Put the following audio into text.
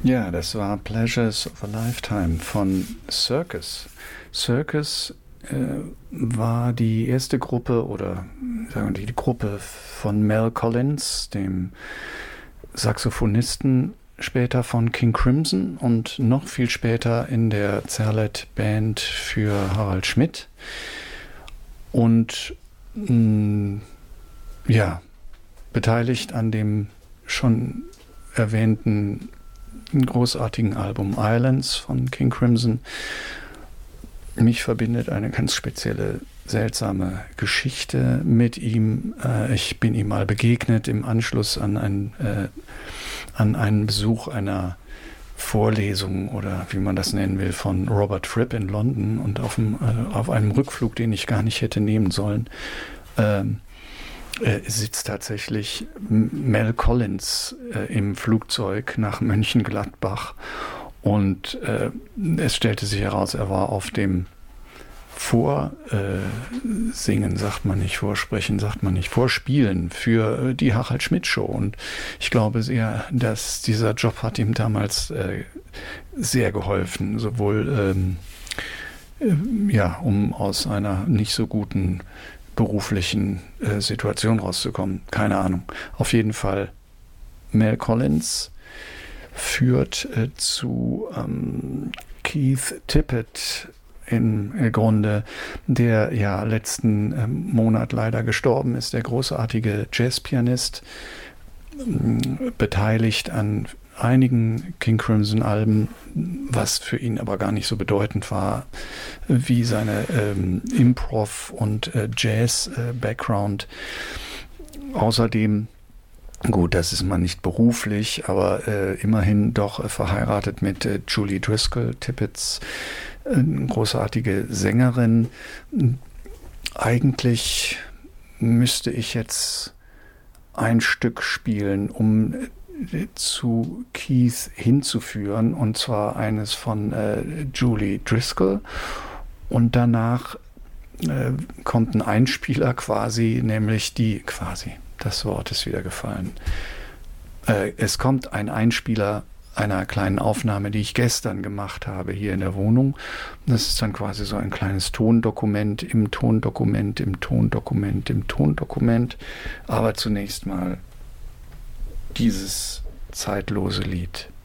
Ja, das war Pleasures of a Lifetime von Circus. Circus war die erste Gruppe oder sagen wir die Gruppe von Mel Collins, dem Saxophonisten später von King Crimson und noch viel später in der Zerlett Band für Harald Schmidt. Und ja, beteiligt an dem schon erwähnten großartigen Album Islands von King Crimson. Mich verbindet eine ganz spezielle, seltsame Geschichte mit ihm. Ich bin ihm mal begegnet im Anschluss an einen Besuch einer Vorlesung oder wie man das nennen will von Robert Fripp in London und auf einem Rückflug, den ich gar nicht hätte nehmen sollen, sitzt tatsächlich Mel Collins im Flugzeug nach Mönchengladbach und es stellte sich heraus, er war auf dem Vorsingen, sagt man nicht, Vorsprechen, sagt man nicht, Vorspielen für die Harald Schmidt Show. Und ich glaube sehr, dass dieser Job hat ihm damals sehr geholfen, sowohl um aus einer nicht so guten beruflichen Situation rauszukommen. Keine Ahnung. Auf jeden Fall, Mel Collins führt zu Keith Tippett im Grunde, der ja letzten Monat leider gestorben ist, der großartige Jazzpianist, beteiligt an einigen King Crimson Alben, was für ihn aber gar nicht so bedeutend war, wie seine Improv- und Jazz-Background. Außerdem, gut, das ist man nicht beruflich, aber immerhin doch verheiratet mit Julie Driscoll, Tippetts großartige Sängerin. Eigentlich müsste ich jetzt ein Stück spielen, um zu Keith hinzuführen, und zwar eines von Julie Driscoll, und danach kommt ein Einspieler quasi, nämlich das Wort ist wieder gefallen. Es kommt ein Einspieler einer kleinen Aufnahme, die ich gestern gemacht habe hier in der Wohnung. Das ist dann quasi so ein kleines Tondokument im Tondokument, im Tondokument, im Tondokument. Aber zunächst mal dieses zeitlose Lied.